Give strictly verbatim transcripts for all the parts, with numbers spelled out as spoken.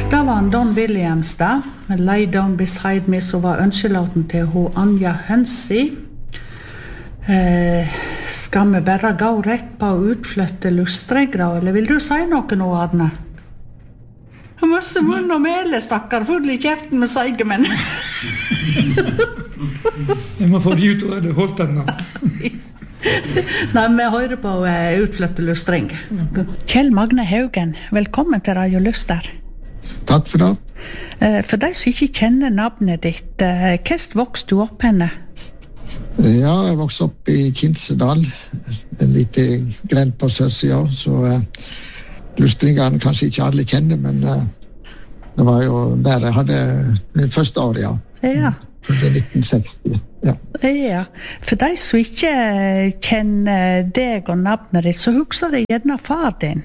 Det var en Don Williams da, med Lay Down Beside Me, som var ønskelåten til hun Anja Hønsi. Eh, skal vi bare gå rett på å utflytte lustregre, eller vil du si noe nå, Arne? Jeg måtte munn og mele, stakkar, full i kjeften med seige, men... Jeg må få de ut og hadde holdt den da. Nei, vi hører på uh, utflytte lustring. Kjell Magne Haugen, velkommen til Radio Luster. Takk for det. Uh, for de som ikke kjenner navnet ditt, uh, hvordan vokste du opp henne? Ja, jeg vokste opp i Kinsedal, en liten grend på sørsida, så uh, lustringene kanskje ikke alle kjenner, men uh, det var jo der jeg hadde min første år, ja. Ja. I nitten seksti, ja. Ja, for de som ikke kjenner deg og navnet ditt, så husker de gjerne far din.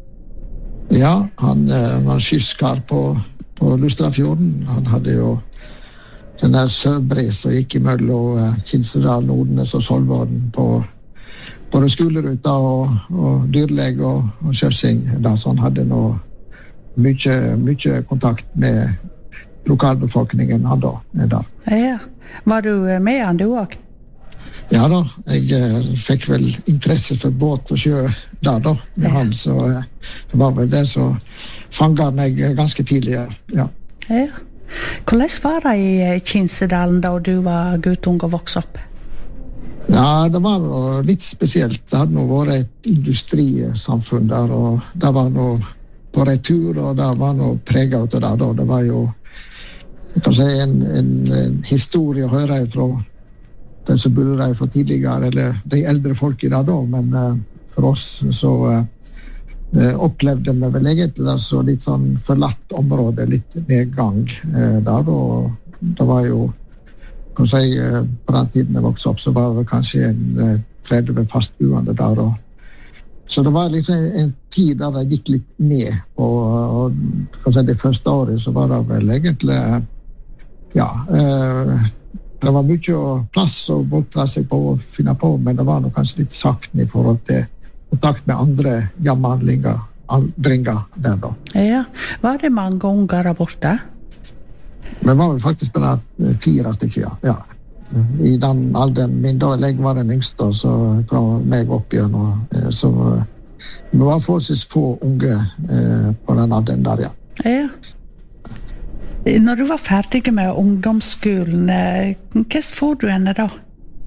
Ja, han uh, var skyskar på, på Lustrafjorden. Han hadde jo den der Sørbris som gikk imellom uh, Kinsedal, Nordnes og Solvården på både skoleruta og, og dyrleg og, og kjørsing. Da, så han hadde nå mye, mye kontakt med lokalbefolkningen han da, der. Ja, var du med han du også? Ja da, jeg eh, fikk vel interesse for båt og sjø der da, med ja. Han, så eh, det var vel det som fanget meg ganske tidlig, ja. Ja. Hvordan var det i Kinsedalen da du var guttung og vokste opp? Ja, det var noe litt spesielt. Det hadde nå vært et industrisamfunn der, og det var noe på retur, og det var noe preget av det da. Det var jo jeg kan si en, en, en historie å høre fra den som bodde der fra tidligere, eller de eldre folk i det da, men uh, for oss så uh, opplevde vi vel egentlig det så litt sånn forlatt område, litt nedgang uh, der, og det var jo, kan si, uh, på den tiden jeg vokste opp, så var det kanskje en uh, tretti fastboende der, og så det var liksom en tid der det gikk litt ned, og, og kan si, det første året så var det vel egentlig ja, eh, det var mye plass å bortre seg på og finne på, men det var nok kanskje litt sakten i forhold til kontakt med andre jammehandlinger, andringer der da. Ja, var det mange unger der borte? Men var vel faktisk bare fire stykker, ja. I den alderen min da, jeg var den yngste, så fra meg opp igjen, og, så det var forholdsvis få unge eh, på den alderen der, ja. Ja. Når du var ferdig med ungdomsskolen, hva får du henne da?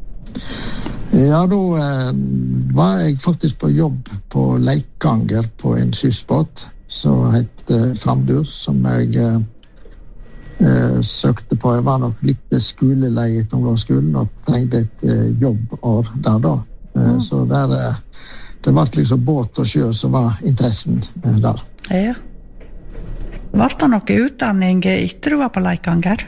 Ja, da eh, var jeg faktisk på jobb på Leikanger på en skyssbåt som heter Framdur, som jeg eh, eh, søkte på. Jeg var nok litt skolelei i ungdomsskolen og trengte et eh, jobbår der da. Eh, mm. Så der, eh, det var liksom båt og sjø som var interessen eh, der. Ja. Var det noe utdanning etter du var på Leikanger?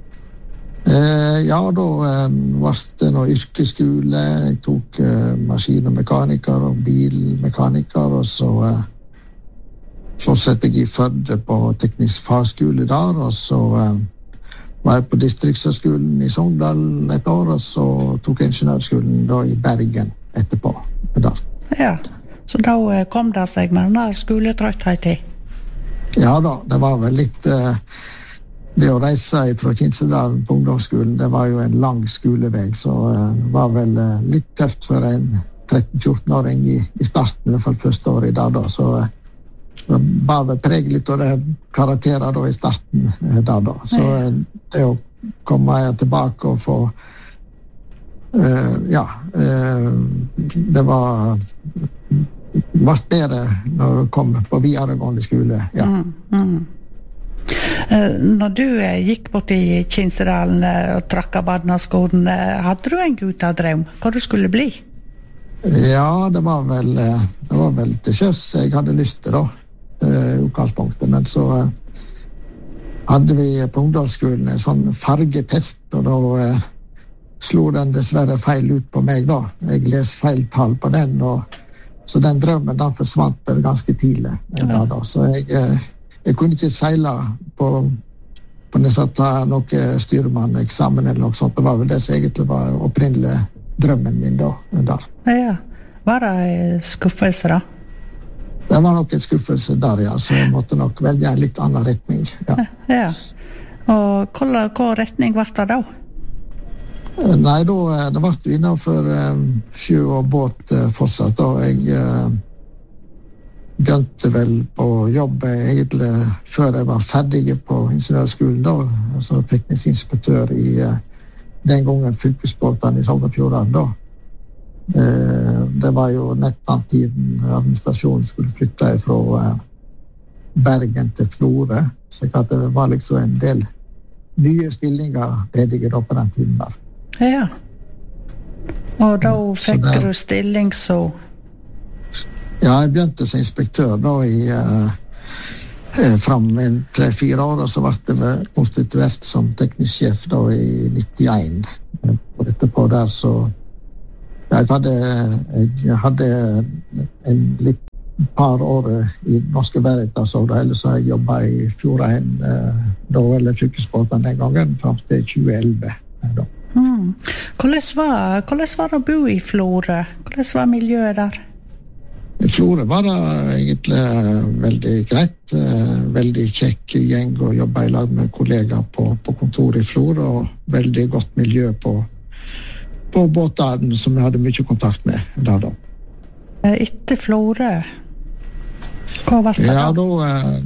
Eh, ja, da eh, var det noe yrkesskole. Jeg tok eh, maskin- og mekaniker og bilmekaniker, og så eh, fortsatte jeg i Førde på teknisk fagskole der, og så eh, var jeg på distriktshøgskolen i Sogndal et år, og så tok jeg ingeniørskolen da i Bergen etterpå. Der. Ja, så da kom det seg med den der skoletrøtthet i? Ja da, det var vel litt eh, det å reise fra Kinsedal på ungdomsskolen, det var jo en lang skoleveg, så eh, det var vel eh, litt tøft for en tretten-fjorten-åring i, i starten, i hvert fall første året der da, så eh, det var vel preg litt av det karakterer da i starten eh, der da, så eh, det å komme tilbake og få eh, ja, eh, det var var bedre når du kom på videregående skole, ja. Mm, mm. Uh, når du uh, gikk bort i Kinsedalen uh, og trakk av badnaskolen, uh, hadde du en guttadrøm hva du skulle bli? Ja, det var vel, uh, det var vel til sjøs jeg hadde lyst til da, uh, i utgangspunktet, men så uh, hadde vi på ungdomsskolen en sånn fargetest, og da uh, slo den dessverre feil ut på meg da. Jeg les feil tall på den, og så den drømmen den forsvant vel ganske tidlig. Ja. Da, så jeg, jeg kunne ikke seile på, på nesten ta noe styrmanneksamen eller noe sånt. Det var vel det som egentlig var opprinnelig drømmen min da. Der. Ja, var det skuffelse da? Det var nok en skuffelse der, ja, så jeg måtte nok velge en litt annen retning. Ja. Ja. Og hva, hva retning var det da? Nei, da, det var jo innenfor um, sjø og båt uh, fortsatt, da. Jeg uh, begynte vel på jobb egentlig før jeg var ferdig på ingeniørskolen da, altså teknisk inspektør i uh, den gangen fylkesbåten i Sogn og Fjordane da. Uh, det var jo nettopp tiden administrasjonen skulle flytte fra uh, Bergen til Florø, så det var liksom en del nye stillinger ledige da på den tiden der. Ja. Og da fikk det, du stilling så... Ja, jeg begynte som inspektør da i uh, fram en tre-fire år, og så ble jeg konstituert som teknisk sjef da i nittien. Og etterpå der så... Jeg hadde, jeg hadde en litt par år i Norske Veritas, og da ellers har jeg jobbet i Fjordheim uh, da, eller fylkesbåten den gangen, fram til tjue elleve da. Mm. Hvordan var, hvordan var det å bo i Florø? Hvordan var miljøet der? I Florø var det egentlig veldig greit. Veldig kjekk gjeng å jobbe i lag med kollegaer på, på kontoret i Florø, og veldig godt miljø på, på båten som jeg hadde mye kontakt med der da. Etter Florø, hva var det da? Ja, da,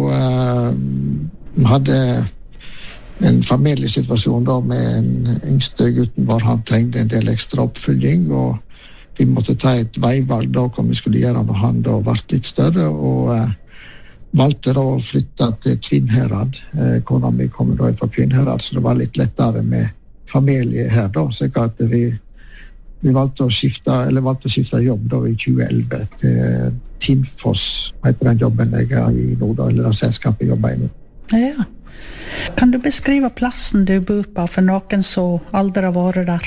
da hadde en familiesituasjon da med en yngste gutten vår. Han trengte en del ekstra oppfølging, og vi måtte ta et veivalg da hva vi skulle gjøre når han da ble litt større, og eh, valgte da å flytte til Kvinnherad. Eh, kona mi kom da fra Kvinnherad, så det var litt lettere med familie her da, så at vi, vi valgte å skifte, eller valgte å skifte jobb da i tjue elleve til Tinfoss, heter den jobben jeg er i nå da, eller det selskapet jeg jobber i nå. Ja. Kan du beskrive plassen du bor på for noen som aldri har vært der?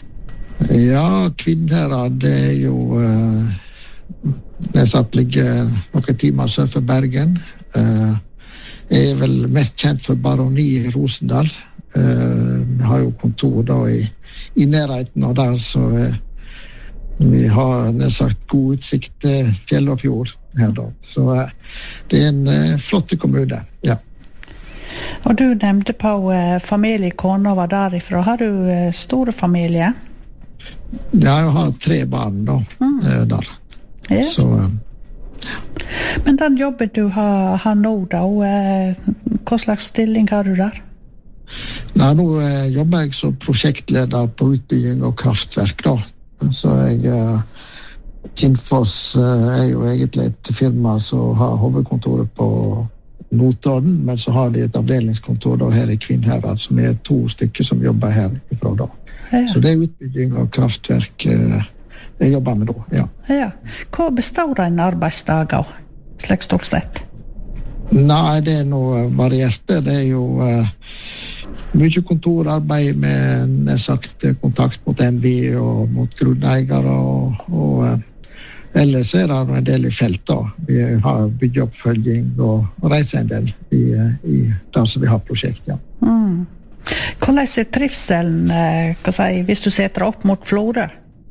Ja, Kvinnherad, det er jo uh, det satt ligger noen timer sør for Bergen. Uh, jeg er vel mest kjent for Baroni i Rosendal. Uh, vi har jo kontor da i, i nærheten av der, så uh, vi har nedsagt god utsikt til fjell og fjord her da. Så uh, det er en uh, flott kommune, ja. Og du nevnte på uh, familie, kona var derifra. Har du uh, store familie? Ja, jeg har tre barn da, mm. uh, der. Ja. Så, uh, Men den jobben du har, har nå da, uh, hva slags stilling har du der? Nei, nå uh, jobber jeg som prosjektleder på utbygging og kraftverk da. Så jeg... Uh, Tinfoss uh, er jo egentlig et firma som har hovedkontoret på Notodden, men så har de et avdelingskontor da her i Kvinnherad, som er to stykker som jobber her ifra da. Ja. Så det er utbygging av kraftverk uh, jeg jobber med da, ja. Ja. Hva består en arbeidsdag av, slik stort sett? Nei, det er noe variert. Det er jo uh, mye kontorarbeid med sagt, kontakt mot N V og mot grunneiere, og, og uh, ellers er det en del i felt da. Vi har byggeoppfølging og, og reiser en del i, i det som vi har prosjekt, ja. Mm. Hvordan er trivselen, hva si, hvis du setter opp mot Florø?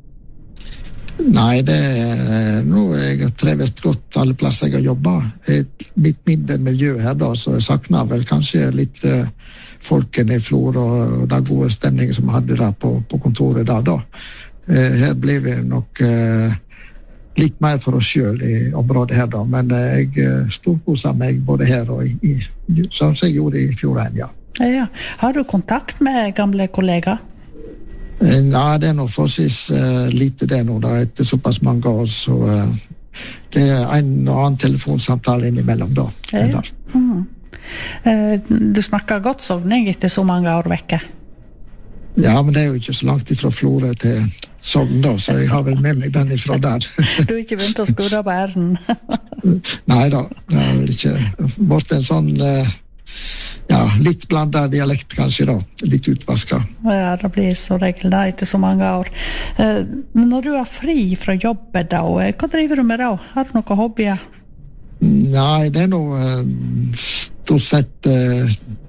Nei, det er noe jeg har trives godt alle plasser jeg har jobbet. Et litt mindre miljø her da, så jeg savner vel kanskje litt uh, folken i Florø og, og den gode stemningen som vi hadde der på, på kontoret der da. Uh, her blir vi nok uh, litt mer for oss selv i området her da, men uh, jeg storkoser meg både her og i, i sånn som jeg gjorde i Fjordheim, ja. Ja. Har du kontakt med gamle kollegaer? Nei, det er noe forholdsvis uh, lite det nå, da, etter såpass mange år, så uh, det er en og annen telefonsamtale innimellom da. Ja. Mm. Uh, du snakker godt sogning etter så mange år vekke? Ja, men det er jo ikke så langt ifra Florø til Sogn da, så jeg har vel med meg den ifra der. Du har ikke begynt å skudde på æren? Nei da, det har vel ikke vært en sånn... Uh, Ja, litt blandet dialekt kanskje da, litt utvasket. Ja, det blir så regel da, etter så mange år. Eh, når du er fri fra jobbet da, hva driver du med da? Har du noen hobbyer? Nei, det er noe stort sett, eh,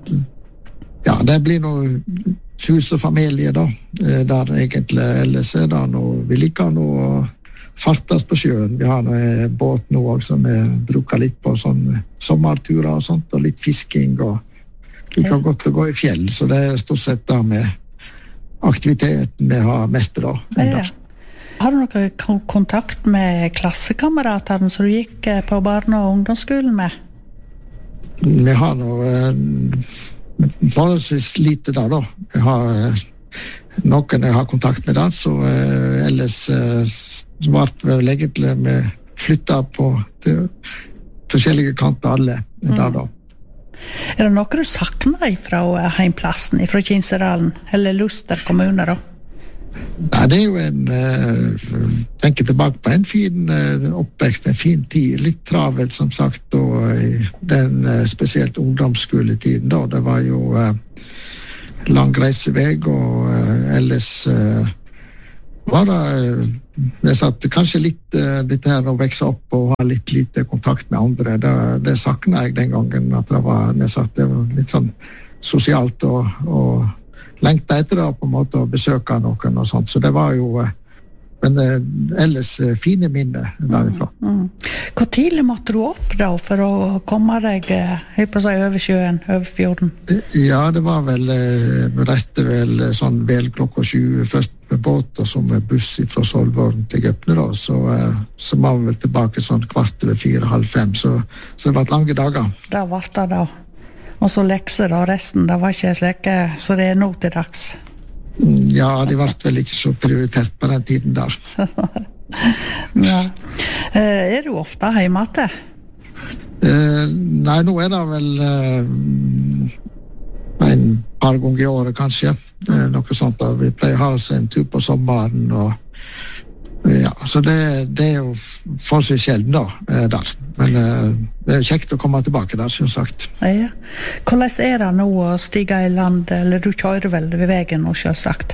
ja, det blir noe hus og familie da, der egentlig, ellers er det noe, vi liker noe fartes på sjøen. Vi har en båt nå også, som vi bruker litt på sånn sommerturer og sånt, og litt fisking, og vi kan godt gå i fjell, så det er stort sett da med aktiviteten vi har mest da. Ja. Har du noen kontakt med klassekameratene som du gikk på barne- og ungdomsskolen med? Vi har noe forholdsvis lite der da. Jeg har noen jeg har kontakt med der, så ellers ble vel egentlig vi flyttet på til forskjellige kanter alle der da. Er det noe du savner fra heimplassen, fra Kinsedalen, eller Luster kommune da? Nei, det er jo en, uh, tenker tilbake på en fin uh, oppvekst, en fin tid, litt travelt som sagt, og uh, den uh, spesielt ungdomsskoletiden da, det var jo uh, lang reiseveg, og uh, ellers uh, var det, uh, jeg satt kanskje litt, uh, litt her å vekse opp og ha litt lite kontakt med andre, det, det savnet jeg den gangen, at det var, jeg satt, det var litt sånn sosialt og, og lengte etter det på en måte å besøke noen og sånt, så det var jo men ellers fine minner derifra. Mm, mm. Hvor tidlig måtte du opp da for å komme deg jeg på seg over sjøen, over fjorden? Ja, det var vel vi reiste vel sånn vel klokka sju først med båt og så med buss fra Solvorn til Gøpne da, så, så var vi vel tilbake sånn kvart over fire, halv fem, så, så det var lange dager. Det var det da. Og så lekser da, resten, det var ikke slekke, så det er nå til dags. Ja, de ble vel ikke så prioritert på den tiden der. Ja. Er du ofte hjemme til? Eh, nei, nå er det vel eh, en par ganger i året kanskje. Eh, noe sånt da. Vi pleier å ha oss en tur på sommeren, og ja, så det, det er jo forholdsvis sjelden da, der. Men uh, det er kjekt å komme tilbake der, som sagt. Ja. Hvordan er det nå å stige i land, eller du kjører vel ved veien nå, selvsagt?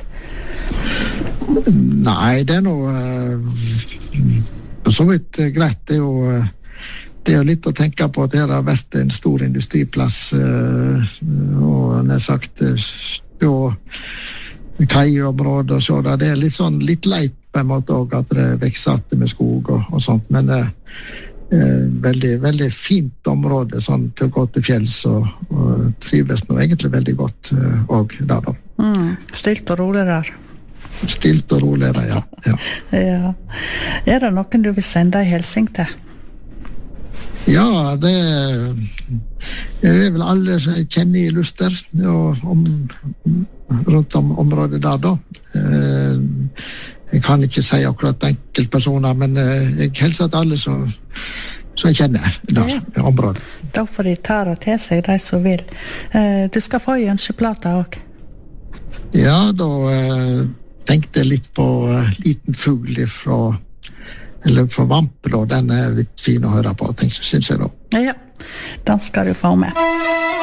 Nei, det er noe uh, så vidt uh, greit. Det er jo uh, det er jo litt å tenke på at det har vært en stor industriplass, uh, og nær sagt uh, stå kaiområder og så der. Det er litt sånn litt leit på en måte også, at det vekser at med skog og, og sånt, men det er veldig, veldig fint område sånn, til å gå til fjells og, og trives nå egentlig veldig godt også der da. Mm, stilt og rolig der. Stilt og rolig der, ja. Ja. Ja. Er det noen du vil sende en hilsing til? Ja, det er vel alle som jeg kjenner i Luster og om, rundt om området der da. Jeg kan ikke si akkurat enkeltpersoner, men jeg hilser til alle som, som jeg kjenner der, i området. Da får de ta det til seg, de som vil. Du skal få en ønskeplate også. Ja, da tenkte jeg litt på Liten fugl fra eller fra Vampen, og den er litt fin å høre på, synes jeg da. Ja, den skal du få med.